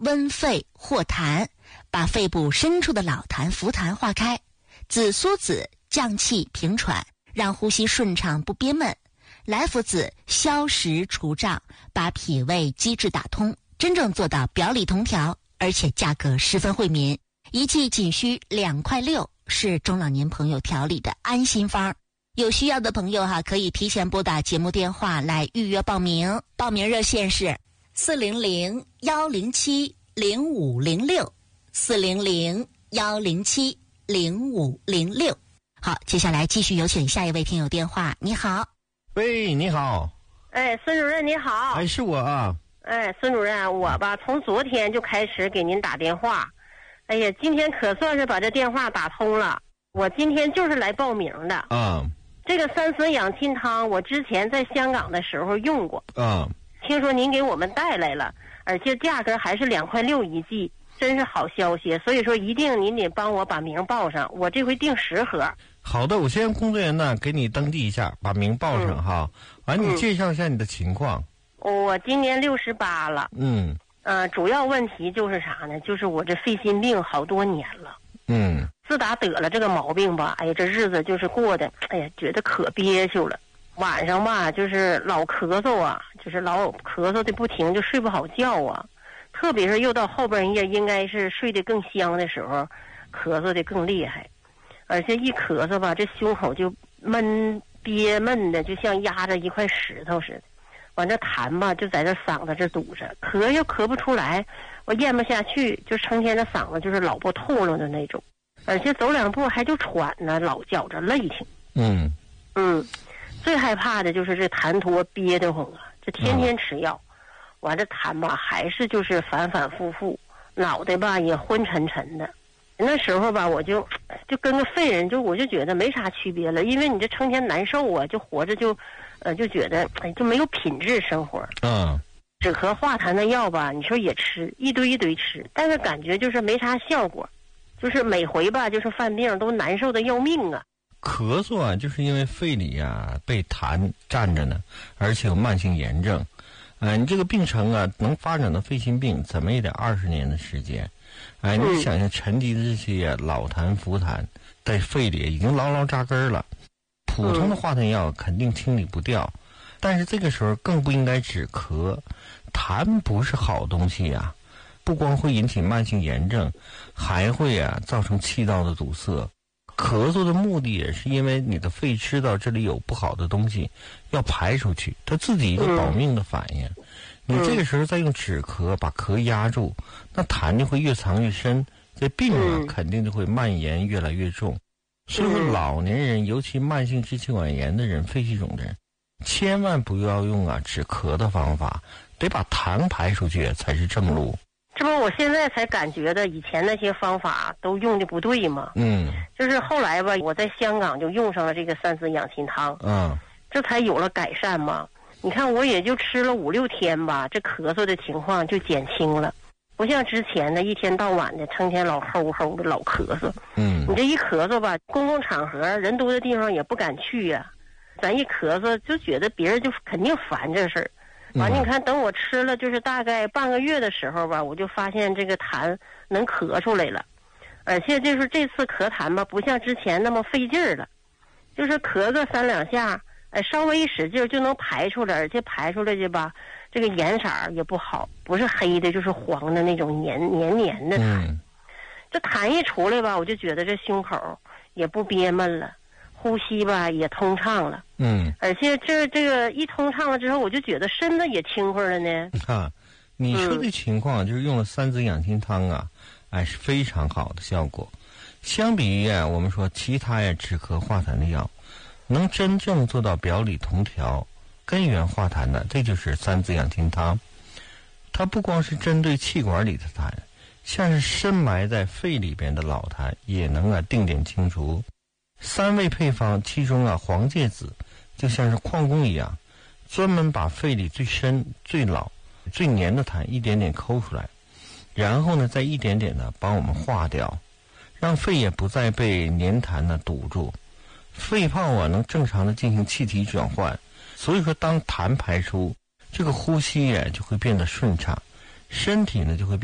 温肺化痰，把肺部深处的老痰、浮痰化开。紫苏子降气平喘，让呼吸顺畅不憋闷。来福子消食除胀，把脾胃机制打通，真正做到表里同调，而且价格十分惠民，一剂仅需2.6块，是中老年朋友调理的安心方。有需要的朋友可以提前拨打节目电话来预约报名，报名热线是400-107-0506，400-107-0506。好，接下来继续有请下一位听友电话。你好。 喂，你好。 哎，孙主任你好。 哎，是我啊。 哎，孙主任，我吧从昨天就开始给您打电话，哎呀，今天可算是把这电话打通了。我今天就是来报名的。这个三孙养心汤，我之前在香港的时候用过。听说您给我们带来了，而且价格还是2.6块一剂，真是好消息。所以说，一定您得帮我把名报上，我这回订10盒。 好的，我先让工作人员呢给你登记一下，把名报上哈。完，你介绍一下你的情况。 我今年68了。主要问题就是啥呢？就是我这肺心病好多年了。自打得了这个毛病吧，哎呀，这日子就是过的，哎呀，觉得可憋屈了。晚上吧，就是老咳嗽啊，就是老咳嗽的不停，就睡不好觉啊。特别是又到后半夜，应该是睡得更香的时候，咳嗽的更厉害。而且一咳嗽吧，这胸口就憋闷的，就像压着一块石头似的。完这痰吧，就在这嗓子这堵着，咳又咳不出来，我咽不下去，就成天的嗓子就是老不透了的那种。而且走2步还就喘呢，老觉着累挺。最害怕的就是这痰多憋得慌啊，这天天吃药，完这痰吧还是就是反反复复，脑袋吧也昏沉沉的。那时候吧，我就跟个废人，我就觉得没啥区别了，因为你这成天难受啊，就活着就觉得就没有品质生活。止咳化痰的药吧，你说也吃一堆吃，但是感觉就是没啥效果，就是每回吧就是犯病都难受的要命啊。 咳嗽啊，就是因为肺里被痰占着呢，而且有慢性炎症。你这个病程能发展到肺心病，怎么也得20年的时间。你想想沉积的这些老痰浮痰在肺里已经牢牢扎根了，普通的化痰药肯定清理不掉，但是这个时候更不应该止咳。痰不是好东西呀，不光会引起慢性炎症，还会造成气道的堵塞。咳嗽的目的也是因为你的肺知道这里有不好的东西要排出去，它自己一个保命的反应。你这个时候再用止咳把咳压住，那痰就会越藏越深，这病肯定就会蔓延越来越重。所以说老年人，尤其慢性支气管炎的人、肺气肿的人，千万不要用止咳的方法，得把痰排出去才是正路。 这不我现在才感觉的，以前那些方法都用的不对嘛。就是后来吧，我在香港就用上了这个三孙养心汤。这才有了改善嘛。你看我也就吃了5、6天吧，这咳嗽的情况就减轻了，不像之前的一天到晚的成天老齁的老咳嗽。你这一咳嗽吧，公共场合人多的地方也不敢去呀。咱一咳嗽就觉得别人就肯定烦这事儿。完了，你看，等我吃了就是大概半个月的时候吧，我就发现这个痰能咳出来了，而且就是这次咳痰吧，不像之前那么费劲儿了，就是咳个3、2下，稍微一使劲就能排出来，而且排出来的吧，这个颜色也不好，不是黑的，就是黄的那种黏的痰。这痰一出来吧，我就觉得这胸口也不憋闷了。呼吸吧也通畅了，而且这个一通畅了之后，我就觉得身子也轻快了呢。 你说的情况就是用了三子养心汤是非常好的效果。相比于我们说其他止咳化痰的药，能真正做到表里同调、根源化痰的，这就是三子养心汤。它不光是针对气管里的痰，像是深埋在肺里边的老痰，也能定点清除。3味配方，其中黄芥子就像是矿工一样，专门把肺里最深、最老、最黏的痰一点点抠出来，然后呢再一点点的帮我们化掉，让肺也不再被黏痰堵住，肺泡能正常的进行气体转换。所以说当痰排出，这个呼吸就会变得顺畅，身体呢就会变